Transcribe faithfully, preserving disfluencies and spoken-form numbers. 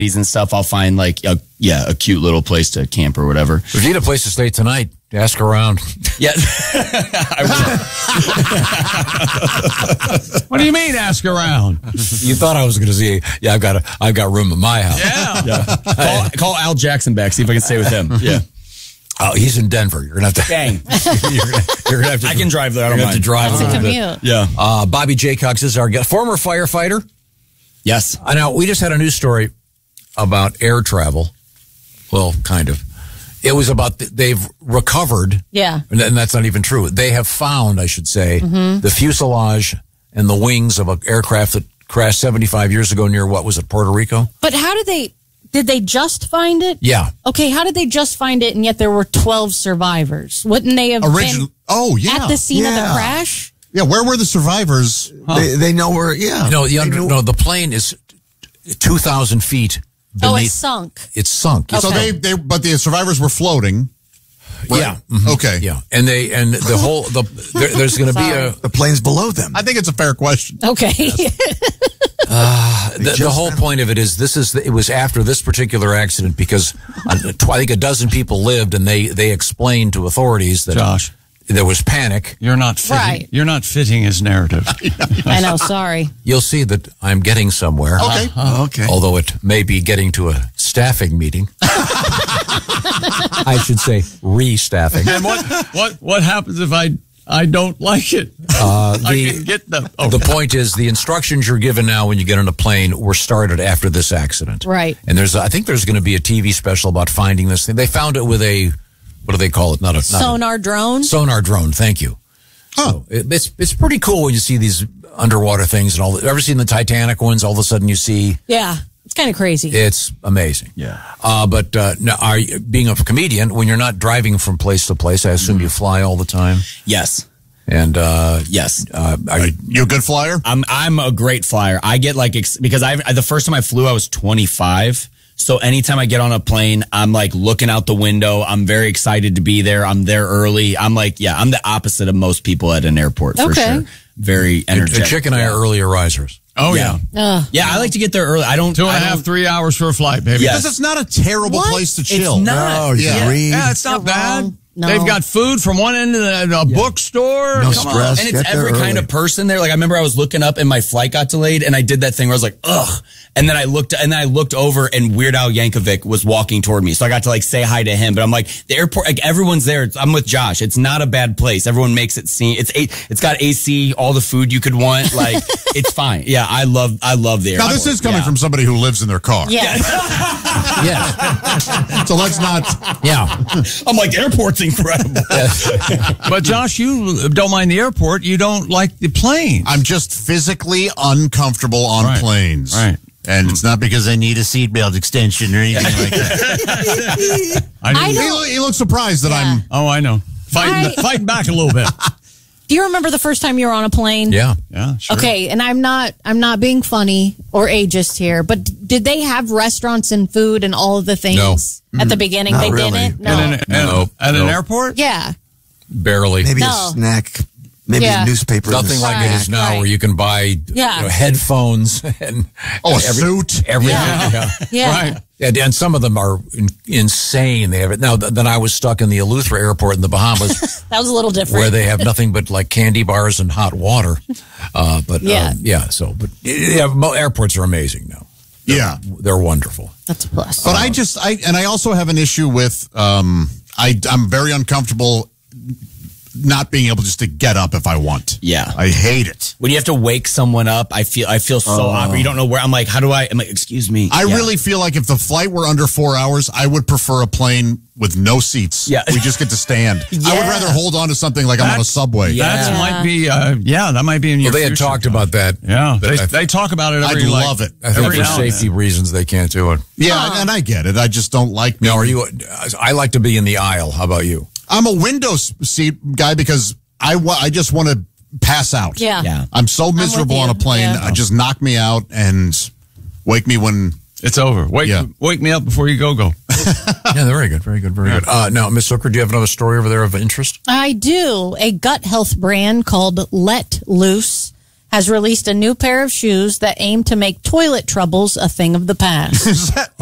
and stuff, I'll find like a, yeah, a cute little place to camp or whatever. If you need a place to stay tonight, ask around. Yeah. What do you mean, ask around? You thought I was going to say, yeah, I've got a, I've got room at my house. Yeah. Yeah. Call, call Al Jackson back, see if I can stay with him. Yeah. Oh, he's in Denver. You're going to have to. Dang. you're gonna, you're gonna have to. I can drive there. I don't You're going to have mind. to drive It's a a little commute. bit. Yeah. Uh, Bobby Jaycox is our guest, former firefighter. Yes. Uh, now, we just had a news story about air travel. Well, kind of. It was about th- they've recovered. Yeah. And, and that's not even true. They have found, I should say, Mm-hmm. the fuselage and the wings of an aircraft that crashed seventy-five years ago near, what was it, Puerto Rico? But how did they, did they just find it? Yeah. Okay, how did they just find it and yet there were twelve survivors? Wouldn't they have Original. been Oh, yeah. at the scene of the Yeah. crash? Yeah, where were the survivors? They, they know where, yeah. No, the They under, knew- no, the plane is two thousand feet beneath. Oh, it's sunk. It's sunk. So they, they, but the survivors were floating. Right? Yeah. Mhm. Okay. Yeah. And they, and the whole, the, there, there's going to be a, the plane's below them. I think it's a fair question. Okay. the, the whole point of it is this is, the, it was after this particular accident because uh, tw- I think a dozen people lived and they, they explained to authorities that Josh, there was panic. you're not fitting. Right. You're not fitting his narrative. I know, sorry. You'll see that I'm getting somewhere. Okay. Oh, okay. Although it may be getting to a staffing meeting. I should say re-staffing. And what what what happens if I I don't like it? Uh, I the, can get the oh, the point is the instructions you're given now when you get on a plane were started after this accident. Right. And there's, I think there's going to be a T V special about finding this thing. They found it with a, what do they call it? Not a not Sonar drone? A, sonar drone. Thank you. Oh, it, it's it's pretty cool when you see these underwater things and all. The, ever seen the Titanic ones? All of a sudden you see. Yeah. It's kind of crazy. It's amazing. Yeah. Uh, but uh, now, are you, being a comedian, when you're not driving from place to place, I assume you fly all the time. Yes. And uh, Yes. uh, are you, You a good flyer? I'm I'm a great flyer. I get like ex- because I the first time I flew I was twenty-five. So anytime I get on a plane, I'm like looking out the window. I'm very excited to be there. I'm there early. I'm like, yeah, I'm the opposite of most people at an airport for Okay. sure. Very energetic. Chick and I are earlier risers. oh yeah. Ugh. Yeah, I like to get there early. I don't Two and I a half, don't- three hours for a flight, baby. Yeah. Because it's not a terrible What? place to It's chill. not. No, you Yeah. can read. Yeah, it's not You're bad. wrong. No. They've got food from one end of the, a bookstore. No Come on. stress. And it's Get there every kind early. of person there. Like I remember I was looking up and my flight got delayed and I did that thing where I was like, ugh. And then I looked and then I looked over and Weird Al Yankovic was walking toward me. So I got to like say hi to him. But I'm like, the airport, like everyone's there. It's- I'm with Josh. It's not a bad place. Everyone makes it seem it's a, it's got A C, all the food you could want. Like it's fine. Yeah, I love I love the Now, airport. this is coming Yeah. from somebody who lives in their car. Yeah. Yes. So let's not. Yeah. I'm like, the airport's incredible. But Josh, you don't mind the airport. You don't like the plane. I'm just physically uncomfortable on Right. planes. Right. And it's not because I need a seatbelt extension or anything like that. I I didn't- He, don't- lo- he looks surprised that I'm. oh, I know. Fighting, I- fighting back a little bit. Do you remember the first time you were on a plane? Yeah. Yeah, sure. Okay, and I'm not I'm not being funny or ageist here, but did they have restaurants and food and all of the things at the beginning? Not They really. didn't. No. At, an, No, at an no. airport? Yeah. Barely. Maybe No. a snack, maybe Yeah. a newspaper. and a Nothing like it is Right, now right. where you can buy Yeah. you know, headphones and Oh, a every- suit. everything. Yeah. Yeah. Yeah. Right. And, and some of them are in, insane. They have it now. Th- then I was stuck in the Eleuthera airport in the Bahamas, That was a little different. where they have nothing but like candy bars and hot water. Uh, but Yeah. um, yeah. So, but yeah, mo- airports are amazing now. Yeah. They're wonderful. That's a plus. But I just, I and I also have an issue with, um, I, I'm very uncomfortable not being able just to get up if I want. Yeah. I hate it. When you have to wake someone up, I feel I feel so awkward. You don't know where I'm like, how do I I'm like, excuse me. I Yeah. really feel like if the flight were under four hours, I would prefer a plane with no seats. Yeah. We just get to stand. I would Yeah. rather hold on to something like I'm on a That's- subway. Yeah. That might be, uh, yeah, that might be in your Well, they had future, talked Josh. about that. Yeah, but they, I, they talk about it I'd every like, love it. I think every for now and safety then. reasons they can't do it. Yeah, and I get it. I just don't like. Now, are being- you? I like to be in the aisle. How about you? I'm a window s- seat guy because I wa- I just want to pass out. Yeah. Yeah. I'm so miserable you. on a plane. Yeah. I just knock me out and wake me when. It's over. Wake, Yeah. wake me up before you go go. Yeah, very good, very good, very good. Uh, now, Miss Zucker, do you have another story over there of interest? I do. A gut health brand called Let Loose has released a new pair of shoes that aim to make toilet troubles a thing of the past. Is that